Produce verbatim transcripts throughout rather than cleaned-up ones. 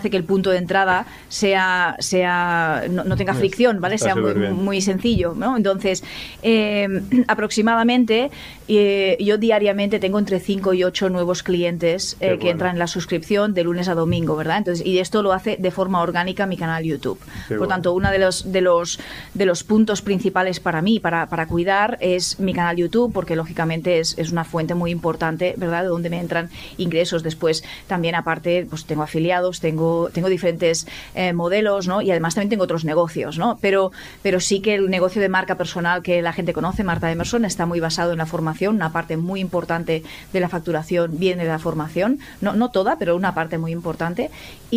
hace que el punto de entrada sea, sea no, no tenga fricción, ¿vale? Sea muy, muy sencillo, ¿no? Entonces, eh, aproximadamente, eh, yo diariamente tengo entre cinco y ocho nuevos clientes eh, que bueno. entran en la suscripción de lunes a domingo, ¿verdad? Entonces, y esto lo hace de forma orgánica mi canal YouTube. Qué Por bueno. tanto, uno de los, de los, de los puntos principales para mí, para, para cuidar, es mi canal YouTube, porque lógicamente es, es una fuente muy importante, ¿verdad? De donde me entran ingresos. Después, también aparte, pues tengo afiliados, tengo, tengo diferentes eh, modelos, ¿no? Y además también tengo otros negocios, ¿no? Pero, pero sí que el negocio de marca personal que la gente conoce, Marta Emerson, está muy basado en la formación. Una parte muy importante de la facturación viene de la formación, no, no toda, pero una parte muy importante.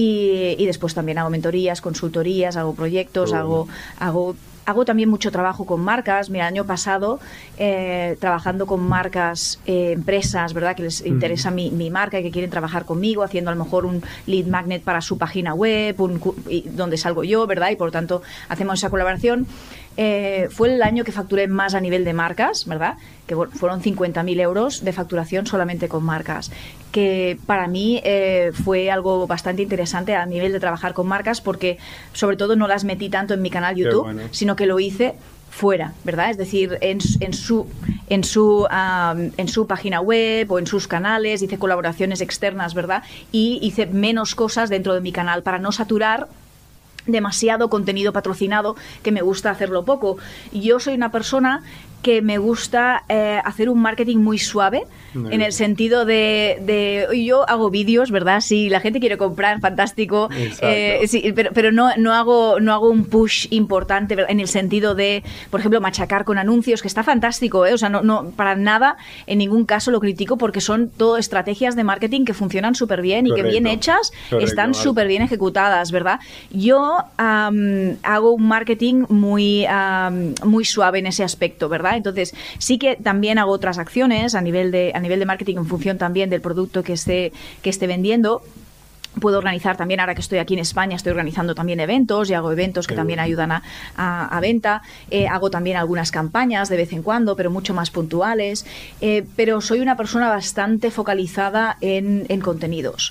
Y, y después también hago mentorías, consultorías, hago proyectos, oh. hago, hago Hago también mucho trabajo con marcas. Mira, el año pasado, eh, trabajando con marcas, eh, empresas, ¿verdad?, que les interesa uh-huh. mi, mi marca y que quieren trabajar conmigo, haciendo a lo mejor un lead magnet para su página web, un, y, donde salgo yo, ¿verdad? Y por lo tanto, hacemos esa colaboración. Eh, fue el año que facturé más a nivel de marcas, ¿verdad? Que fueron cincuenta mil euros de facturación solamente con marcas, que para mí eh, fue algo bastante interesante a nivel de trabajar con marcas, porque sobre todo no las metí tanto en mi canal YouTube, bueno. sino que lo hice fuera, ¿verdad? Es decir, en, en su en su um, en su página web o en sus canales, hice colaboraciones externas, ¿verdad? Y hice menos cosas dentro de mi canal para no saturar demasiado contenido patrocinado, que me gusta hacerlo poco. Yo soy una persona que me gusta eh, hacer un marketing muy suave, muy en el sentido de, de yo hago vídeos, ¿verdad? Si la gente quiere comprar, fantástico, eh, sí, pero, pero no, no, hago, no hago un push importante, ¿verdad?, en el sentido de, por ejemplo, machacar con anuncios, que está fantástico, ¿eh? O sea, no, no, para nada, en ningún caso lo critico, porque son todo estrategias de marketing que funcionan súper bien y Correcto. que bien hechas, Correcto, están súper bien ejecutadas, ¿verdad? Yo um, hago un marketing muy, um, muy suave en ese aspecto, ¿verdad? Entonces, sí que también hago otras acciones a nivel de, a nivel de marketing en función también del producto que esté, que esté vendiendo. Puedo organizar también, ahora que estoy aquí en España, estoy organizando también eventos y hago eventos que también ayudan a, a, a venta. Eh, hago también algunas campañas de vez en cuando, pero mucho más puntuales. Eh, pero soy una persona bastante focalizada en, en contenidos.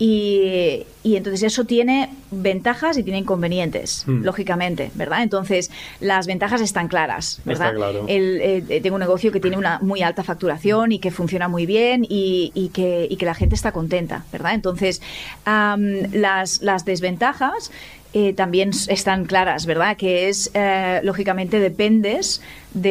Y, y entonces eso tiene ventajas y tiene inconvenientes, mm. lógicamente, ¿verdad? Entonces, las ventajas están claras, ¿verdad? Está claro. El, eh, tengo un negocio que tiene una muy alta facturación y que funciona muy bien y, y, que, y que la gente está contenta, ¿verdad? Entonces, um, las, las desventajas eh, también están claras, ¿verdad? Que es, eh, lógicamente, dependes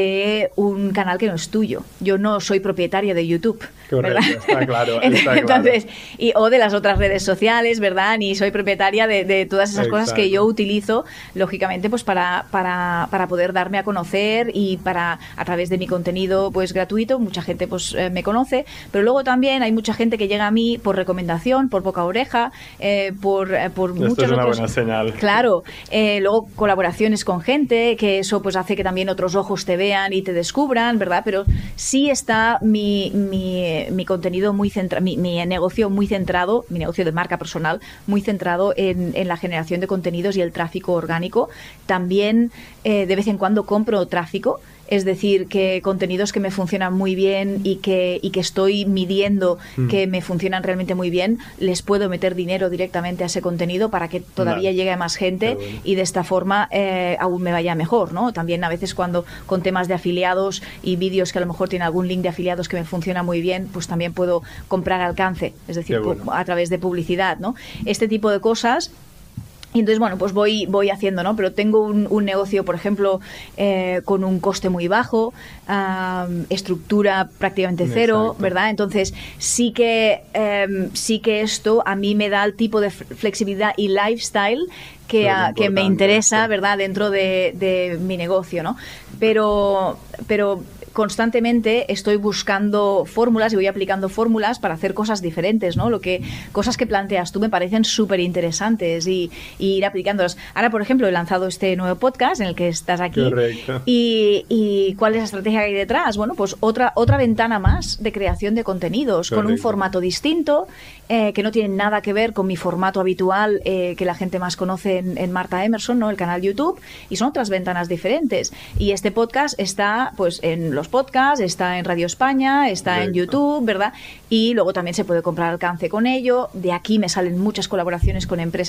de un canal que no es tuyo. Yo no soy propietaria de YouTube, ¿verdad? Correcto, está claro, está Entonces, claro. Y, o de las otras redes sociales, ¿verdad? Ni soy propietaria de, de todas esas Exacto. cosas que yo utilizo, lógicamente, pues para, para, para poder darme a conocer y para, a través de mi contenido pues gratuito, mucha gente pues eh, me conoce, pero luego también hay mucha gente que llega a mí por recomendación, por boca a oreja, eh, por, eh, por Esto muchos es una otros... buena señal. Claro, eh, luego colaboraciones con gente, que eso pues hace que también otros ojos te vean y te descubran, ¿verdad? Pero sí está mi, mi, mi contenido muy centrado, mi, mi negocio muy centrado, mi negocio de marca personal muy centrado en, en la generación de contenidos y el tráfico orgánico. También eh, de vez en cuando compro tráfico. Es decir, que contenidos que me funcionan muy bien y que, y que estoy midiendo mm. que me funcionan realmente muy bien, les puedo meter dinero directamente a ese contenido para que todavía vale. llegue a más gente bueno. y de esta forma eh, aún me vaya mejor, ¿no? También a veces cuando con temas de afiliados y vídeos que a lo mejor tienen algún link de afiliados que me funciona muy bien, pues también puedo comprar alcance, es decir, bueno. a través de publicidad, ¿no? Este tipo de cosas. Y entonces, bueno, pues voy voy haciendo, ¿no? Pero tengo un, un negocio, por ejemplo, eh, con un coste muy bajo, um, estructura prácticamente cero, Exacto. ¿verdad? Entonces, sí que, um, sí que esto a mí me da el tipo de flexibilidad y lifestyle que, a, que me interesa, ¿verdad? Dentro de, de mi negocio, ¿no? Pero... pero constantemente estoy buscando fórmulas y voy aplicando fórmulas para hacer cosas diferentes, ¿no? Lo que, cosas que planteas tú me parecen súper interesantes y, y ir aplicándolas. Ahora, por ejemplo, he lanzado este nuevo podcast en el que estás aquí. Correcto. Y, y ¿cuál es la estrategia que hay detrás? Bueno, pues otra, otra ventana más de creación de contenidos Correcto. con un formato distinto, eh, que no tiene nada que ver con mi formato habitual eh, que la gente más conoce en, en Marta Emerson, ¿no? El canal YouTube, y son otras ventanas diferentes. Y este podcast está pues en los podcasts, está en Radio España, está Correcto. en YouTube, ¿verdad? Y luego también se puede comprar alcance con ello. De aquí me salen muchas colaboraciones con empresas